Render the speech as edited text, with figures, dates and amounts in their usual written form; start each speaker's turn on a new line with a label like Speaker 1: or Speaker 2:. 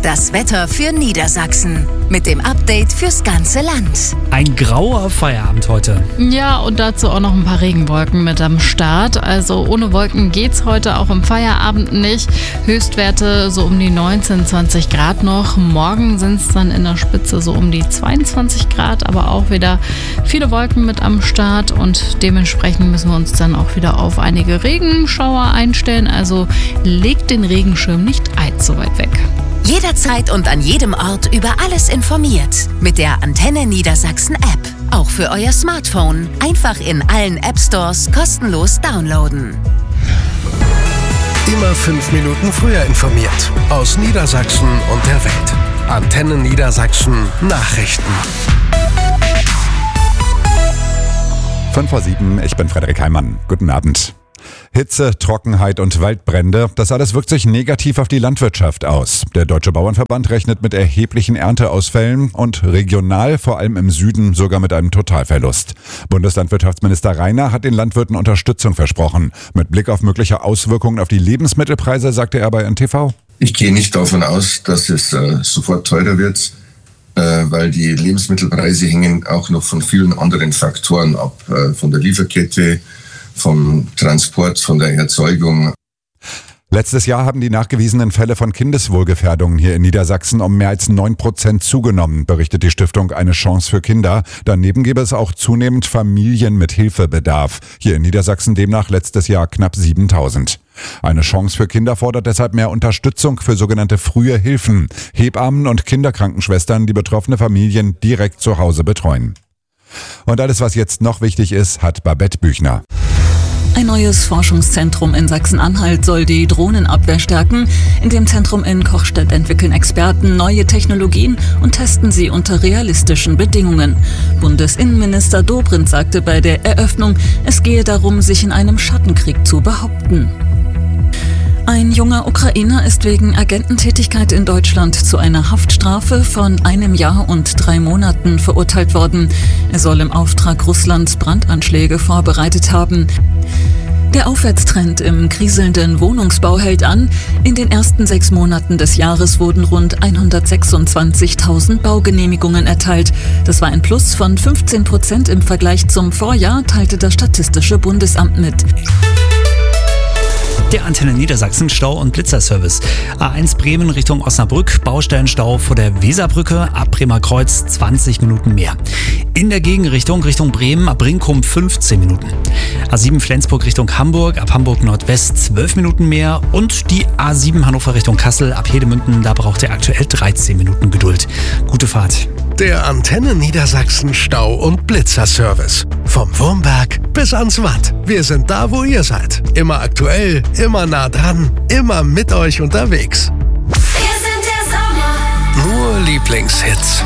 Speaker 1: Das Wetter für Niedersachsen mit dem Update fürs ganze Land.
Speaker 2: Ein grauer Feierabend heute.
Speaker 3: Ja, und dazu auch noch ein paar Regenwolken mit am Start. Also ohne Wolken geht's heute auch im Feierabend nicht. Höchstwerte so um die 19, 20 Grad noch. Morgen sind es dann in der Spitze so um die 22 Grad, aber auch wieder viele Wolken mit am Start. Und dementsprechend müssen wir uns dann auch wieder auf einige Regenschauer einstellen. Also legt den Regenschirm nicht allzu weit weg.
Speaker 1: Jederzeit und an jedem Ort über alles informiert. Mit der Antenne Niedersachsen App. Auch für euer Smartphone. Einfach in allen App Stores kostenlos downloaden.
Speaker 4: Immer 5 Minuten früher informiert. Aus Niedersachsen und der Welt. Antenne Niedersachsen Nachrichten.
Speaker 5: 5:07, ich bin Frederik Heimann. Guten Abend. Hitze, Trockenheit und Waldbrände, das alles wirkt sich negativ auf die Landwirtschaft aus. Der Deutsche Bauernverband rechnet mit erheblichen Ernteausfällen und regional, vor allem im Süden, sogar mit einem Totalverlust. Bundeslandwirtschaftsminister Reiner hat den Landwirten Unterstützung versprochen. Mit Blick auf mögliche Auswirkungen auf die Lebensmittelpreise sagte er bei NTV:
Speaker 6: Ich gehe nicht davon aus, dass es sofort teurer wird, weil die Lebensmittelpreise hängen auch noch von vielen anderen Faktoren ab, von der Lieferkette, vom Transport, von der Erzeugung.
Speaker 5: Letztes Jahr haben die nachgewiesenen Fälle von Kindeswohlgefährdungen hier in Niedersachsen um mehr als 9% zugenommen, berichtet die Stiftung Eine Chance für Kinder. Daneben gäbe es auch zunehmend Familien mit Hilfebedarf. Hier in Niedersachsen demnach letztes Jahr knapp 7.000. Eine Chance für Kinder fordert deshalb mehr Unterstützung für sogenannte frühe Hilfen. Hebammen und Kinderkrankenschwestern, die betroffene Familien direkt zu Hause betreuen. Und alles, was jetzt noch wichtig ist, hat Babette Büchner.
Speaker 7: Ein neues Forschungszentrum in Sachsen-Anhalt soll die Drohnenabwehr stärken. In dem Zentrum in Kochstedt entwickeln Experten neue Technologien und testen sie unter realistischen Bedingungen. Bundesinnenminister Dobrindt sagte bei der Eröffnung, es gehe darum, sich in einem Schattenkrieg zu behaupten. Ein junger Ukrainer ist wegen Agententätigkeit in Deutschland zu einer Haftstrafe von 1 Jahr und 3 Monaten verurteilt worden. Er soll im Auftrag Russlands Brandanschläge vorbereitet haben. Der Aufwärtstrend im kriselnden Wohnungsbau hält an. In den ersten 6 Monaten des Jahres wurden rund 126.000 Baugenehmigungen erteilt. Das war ein Plus von 15% im Vergleich zum Vorjahr, teilte das Statistische Bundesamt mit.
Speaker 2: Der Antenne Niedersachsen Stau- und Blitzerservice. A1 Bremen Richtung Osnabrück, Baustellenstau vor der Weserbrücke, ab Bremer Kreuz 20 Minuten mehr. In der Gegenrichtung Richtung Bremen, ab Brinkum 15 Minuten. A7 Flensburg Richtung Hamburg, ab Hamburg Nordwest 12 Minuten mehr. Und die A7 Hannover Richtung Kassel, ab Hedemünden, da braucht ihr aktuell 13 Minuten Geduld. Gute Fahrt.
Speaker 4: Der Antenne Niedersachsen Stau- und Blitzerservice. Vom Wurmberg bis ans Watt. Wir sind da, wo ihr seid. Immer aktuell, immer nah dran, immer mit euch unterwegs.
Speaker 1: Wir sind der Sommer.
Speaker 4: Nur Lieblingshits.